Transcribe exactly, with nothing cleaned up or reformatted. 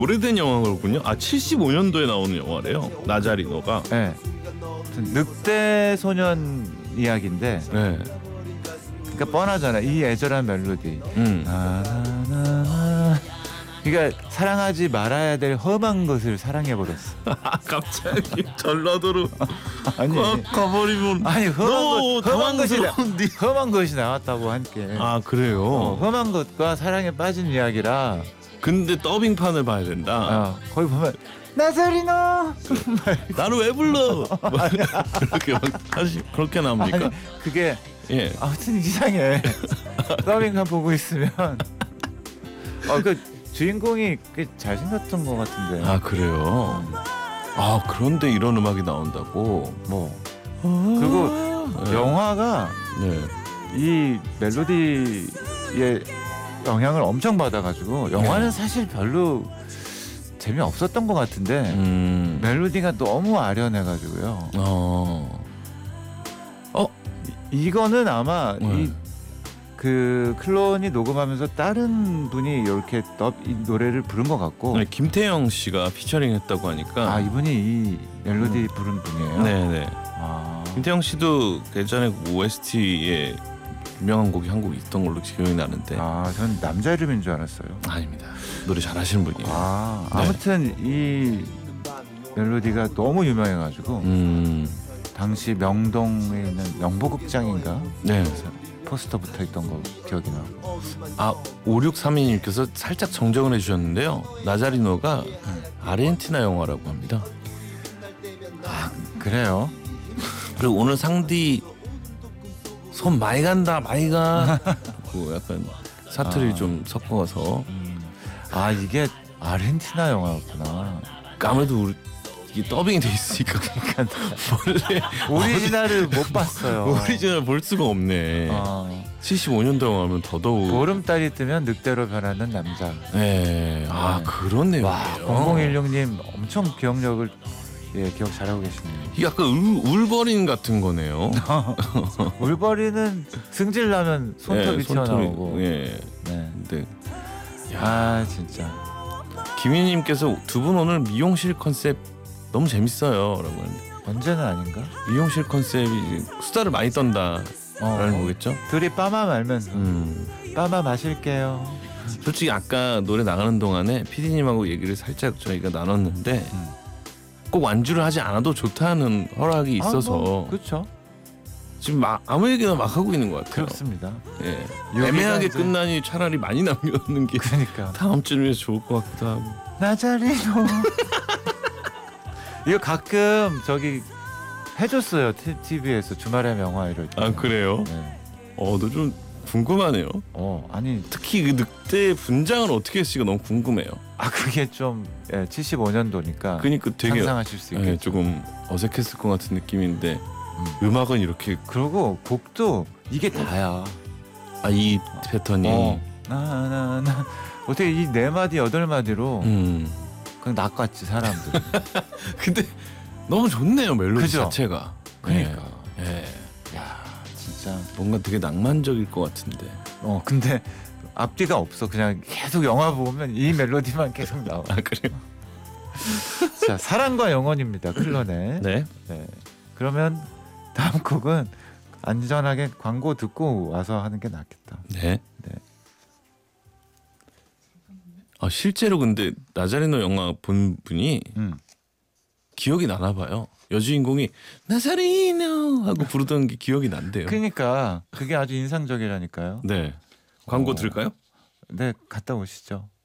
오래된 영화군요. 아 칠십오 년도에 나오는 영화래요. 나자리노가. 네. 늑대 소년 이야기인데. 네. 그러니까 뻔하잖아. 이 애절한 멜로디. 음. 나나나나. 그러니까 사랑하지 말아야 될 험한 것을 사랑해 버렸어. 갑자기 전라도로 아니 가, 가버리면 아니 험한 것 험한 것이 나, 당황스러운데. 험한 것이 나왔다고 함께. 아 그래요. 어, 험한 것과 사랑에 빠진 이야기라. 근데 더빙판을 봐야 된다. 어, 거기 보면 나자리노 나를 왜 불러? 그렇게 막 사실 그렇게 나옵니까? 아니, 그게 예. 아무튼 이상해. 더빙판 보고 있으면 어그 주인공이 꽤 잘생겼던 것 같은데. 아 그래요. 아 그런데 이런 음악이 나온다고. 뭐 그리고 네. 영화가 네. 이 멜로디의 영향을 엄청 받아가지고 영화는 네. 사실 사실 별로 재미없었던 것 같은데 음. 멜로디가 너무 아련해가지고요. 어. 이, 이거는 아마 네. 이 그 클론이 녹음하면서 다른 분이 이렇게 덥 이 노래를 부른 것 같고. 네, 김태형 씨가 피처링했다고 하니까. 아 이분이 이 멜로디 부른 분이에요. 네네. 아, 김태형 씨도 예전에 오에스티에 유명한 곡이 한 곡 있던 걸로 기억이 나는데. 아, 전 남자 이름인 줄 알았어요. 아닙니다. 노래 잘하시는 분이에요. 아, 네. 아무튼 이 멜로디가 너무 유명해가지고 음. 당시 명동에 있는 명보극장인가 네. 포스터 붙어있던 거 기억이 나고. 아 오육삼이 님께서 살짝 정정을 해주셨는데요. 나자리노가 아르헨티나 영화라고 합니다. 그래요? 그리고 오늘 상디 손 많이 간다 많이 가. 그 약간 사투리 아. 좀 섞어서. 아 이게 아르헨티나 영화였구나. 아무래도 우리 이게 더빙이 돼 있으니까 원래 오리지널을 못 봤어요. 오리지널 볼 수가 없네. 어, 칠십오 년도 영화면 더더욱. 보름달이 뜨면 늑대로 변하는 남자. 네. 아 네. 그런 내용이에요. 와, 공공일육님 엄청 기억력을 예 기억 잘하고 계시네요. 이게 약간 울, 울버린 같은 거네요. 울버리는 승질 나면 손톱이 네, 튀어나오고. 예. 네. 근데 아 진짜. 김희님께서 두 분 오늘 미용실 컨셉 너무 재밌어요라고 하는데 언제는 아닌가? 미용실 컨셉이 수다를 많이 떤다라는 어, 거겠죠? 둘이 빠마 말면서 음. 빠마 마실게요. 솔직히 아까 노래 나가는 동안에 피디님하고 얘기를 살짝 저희가 나눴는데 음. 꼭 완주를 하지 않아도 좋다는 허락이 있어서 아, 뭐, 그렇죠. 지금 막 아무 얘기나 막 하고 있는 것 같아요. 그렇습니다. 예. 여기가 애매하게 이제- 끝나니 차라리 많이 남겨놓는 게 그러니까 다음 주에 좋을 것 같기도 하고. 나자리노. 이거 가끔 저기 해줬어요. 티비에서 주말의 명화 이럴 때. 아 그래요? 네. 어, 너 좀 궁금하네요. 어 아니 특히 그 늑대 분장을 어떻게 했을까 너무 궁금해요. 아 그게 좀 예, 칠십오 년도니까 그러니까 되게 상상하실 수 예, 있겠죠. 조금 어색했을 것 같은 느낌인데 음. 악은 이렇게 그리고 곡도 이게 다야. 아 이 패턴이 어. 나나나 어떻게 이 네 마디 여덟 마디로 음 그냥 낚았지 사람들. 근데 너무 좋네요 멜로디 그죠? 자체가. 그러니까. 예, 예. 야 진짜. 뭔가 되게 낭만적일 것 같은데. 어 근데 앞뒤가 없어. 그냥 계속 영화 보면 이 멜로디만 계속 나와. 아 그래요? 자 사랑과 영혼입니다. 클론의. 네. 네. 그러면 다음 곡은 안전하게 광고 듣고 와서 하는 게 낫겠다. 네. 네. 아 실제로 근데 나자리노 영화 본 분이 음. 기억이 나나 봐요. 여주인공이 나자리노 하고 부르던 게 기억이 난대요. 그러니까 그게 아주 인상적이라니까요. 네. 광고 어. 들을까요? 네, 갔다 오시죠.